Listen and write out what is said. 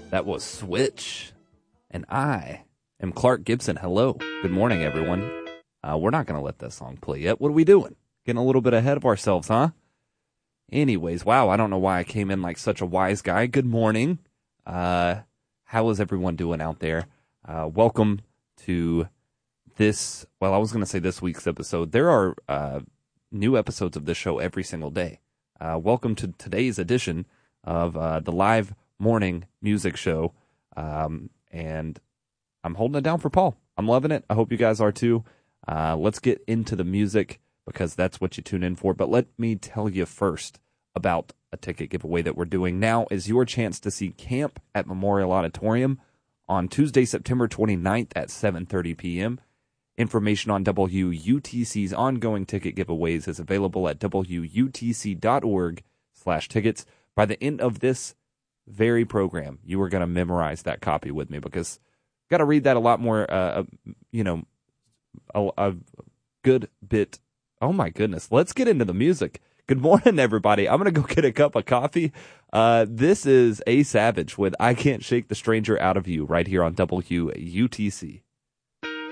That was Switch. And I am Clark Gibson. Hello. Good morning, everyone. We're not going to let that song play yet. What are we doing? Getting a little bit ahead of ourselves, huh? Anyways, wow, I don't know why I came in like such a wise guy. Good morning. How is everyone doing out there? Welcome to this, well, I was going to say this week's episode. There are new episodes of this show every single day. Welcome to today's edition of the live morning music show. And I'm holding it down for Paul. I'm loving it. I hope you guys are too. Let's get into the music because that's what you tune in for. But let me tell you first about a ticket giveaway that we're doing. Now is your chance to see Camp at Memorial Auditorium on Tuesday, September 29th at 7:30 p.m. Information on WUTC's ongoing ticket giveaways is available at WUTC.org/tickets. By the end of this very program, you are going to memorize that copy with me because I've got to read that a lot more, a good bit. Oh, my goodness. Let's get into the music. Good morning, everybody. I'm going to go get a cup of coffee. This is A Savage with I Can't Shake the Stranger Out of You right here on WUTC.